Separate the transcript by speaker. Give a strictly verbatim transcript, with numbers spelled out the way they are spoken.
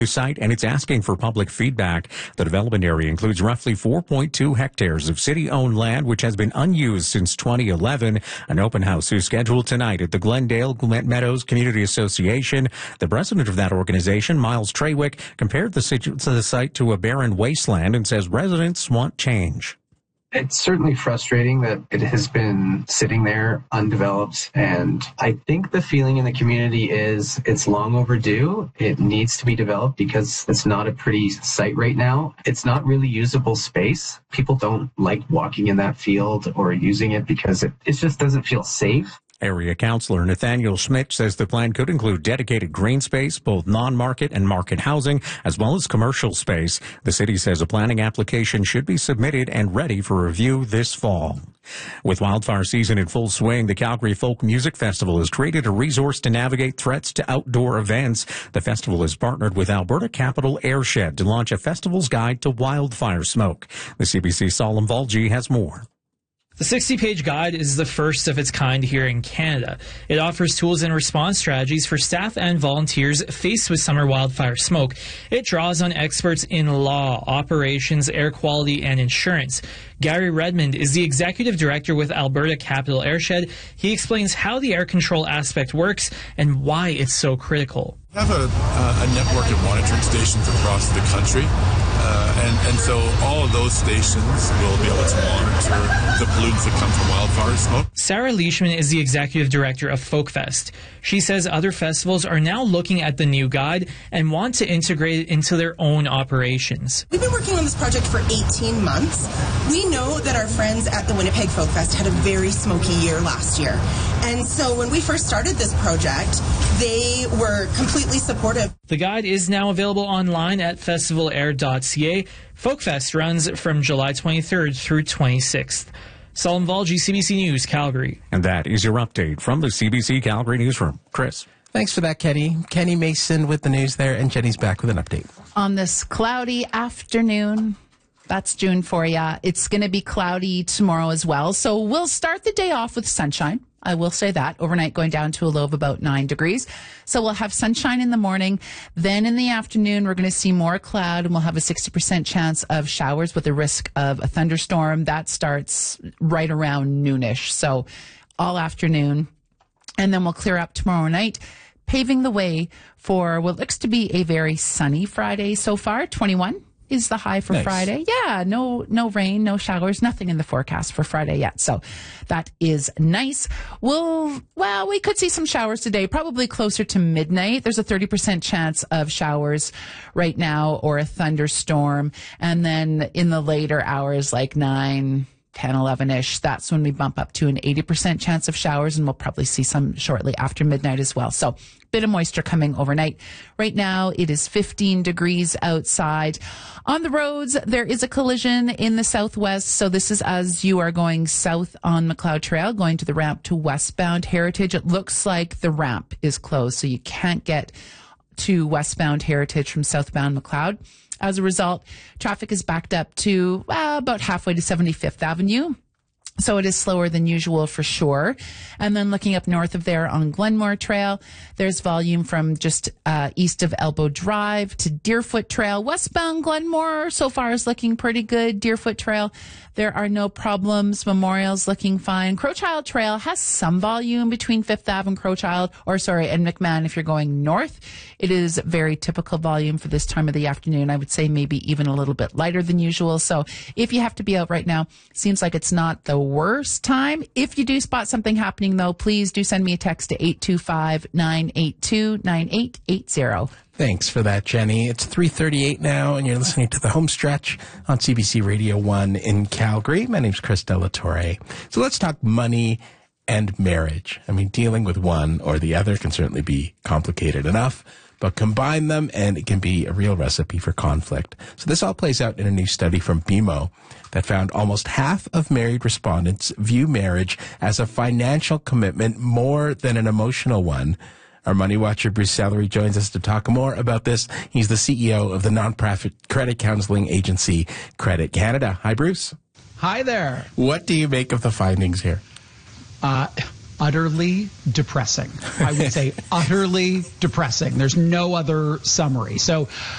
Speaker 1: site, and it's asking for public feedback. The development area includes roughly four point two hectares of city-owned land, which has been unused since twenty eleven. An open house is scheduled tonight at the Glendale Meadows Community Association. The president of that organization, Miles Trawick, compared the, situ- the site to a barren wasteland and says residents want change.
Speaker 2: It's certainly frustrating that it has been sitting there undeveloped, and I think the feeling in the community is it's long overdue. It needs to be developed because it's not a pretty site right now. It's not really usable space. People don't like walking in that field or using it because it, it just doesn't feel safe.
Speaker 1: Area Councillor Nathaniel Schmidt says the plan could include dedicated green space, both non-market and market housing, as well as commercial space. The city says a planning application should be submitted and ready for review this fall. With wildfire season in full swing, the Calgary Folk Music Festival has created a resource to navigate threats to outdoor events. The festival has partnered with Alberta Capital Airshed to launch a festival's guide to wildfire smoke. The C B C's Salim Valji has more.
Speaker 3: The sixty-page guide is the first of its kind here in Canada. It offers tools and response strategies for staff and volunteers faced with summer wildfire smoke. It draws on experts in law, operations, air quality, and insurance. Gary Redmond is the executive director with Alberta Capital Airshed. He explains how the air control aspect works and why it's so critical.
Speaker 4: We have a, uh, a network of monitoring stations across the country. Uh, and, and so all of those stations will be able to monitor the pollutants that come from wildfire smoke.
Speaker 3: Sarah Leishman is the executive director of Folkfest. She says other festivals are now looking at the new guide and want to integrate it into their own operations.
Speaker 5: We've been working on this project for eighteen months. We know that our friends at the Winnipeg Folkfest had a very smoky year last year. And so when we first started this project, they were completely supportive.
Speaker 3: The guide is now available online at festival air dot c a. Folkfest runs from July twenty-third through twenty-sixth. Salim Valji, C B C News, Calgary.
Speaker 1: And that is your update from the C B C Calgary Newsroom. Chris.
Speaker 6: Thanks for that, Kenny. Kenny Mason with the news there, and Jenny's back with an update.
Speaker 7: On this cloudy afternoon, that's June for you. It's going to be cloudy tomorrow as well. So we'll start the day off with sunshine. I will say that. Overnight going down to a low of about nine degrees. So we'll have sunshine in the morning. Then in the afternoon, we're going to see more cloud, and we'll have a sixty percent chance of showers with a risk of a thunderstorm. That starts right around noonish. So all afternoon. And then we'll clear up tomorrow night, paving the way for what looks to be a very sunny Friday so far. twenty-one is the high for nice. Friday. Yeah, no no rain, no showers, nothing in the forecast for Friday yet. So that is nice. We'll, well, we could see some showers today, probably closer to midnight. There's a thirty percent chance of showers right now or a thunderstorm. And then in the later hours, like nine, ten, eleven-ish, that's when we bump up to an eighty percent chance of showers, and we'll probably see some shortly after midnight as well. So bit of moisture coming overnight. Right now, it is fifteen degrees outside. On the roads, there is a collision in the southwest. So this is as you are going south on McLeod Trail, going to the ramp to westbound Heritage. It looks like the ramp is closed, so you can't get to westbound Heritage from southbound McLeod. As a result, traffic is backed up to uh, about halfway to seventy-fifth Avenue. So it is slower than usual for sure. And then looking up north of there on Glenmore Trail, there's volume from just uh, east of Elbow Drive to Deerfoot Trail. Westbound Glenmore so far is looking pretty good. Deerfoot Trail, there are no problems. Memorial's looking fine. Crowchild Trail has some volume between Fifth Avenue and Crowchild, or sorry, and McMahon if you're going north. It is very typical volume for this time of the afternoon. I would say maybe even a little bit lighter than usual. So if you have to be out right now, seems like it's not the worst time. If you do spot something happening, though, please do send me a text to eight two five, nine eight two, nine eight eight zero.
Speaker 6: Thanks for that, Jenny. It's three thirty-eight now, and you're listening to The Home Stretch on C B C Radio one in Calgary. My name's Chris Delatorre. So let's talk money and marriage. I mean, dealing with one or the other can certainly be complicated enough, but combine them and it can be a real recipe for conflict. So this all plays out in a new study from B M O that found almost half of married respondents view marriage as a financial commitment more than an emotional one. Our money watcher, Bruce Sellery, joins us to talk more about this. He's the C E O of the nonprofit credit counseling agency Credit Canada. Hi, Bruce.
Speaker 8: Hi there.
Speaker 6: What do you make of the findings here?
Speaker 8: Uh, utterly depressing. I would say utterly depressing. There's no other summary. So